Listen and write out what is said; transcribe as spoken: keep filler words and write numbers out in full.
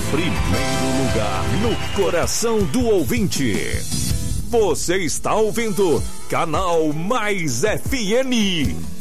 Primeiro lugar no coração do ouvinte. Você está ouvindo Canal Mais F M.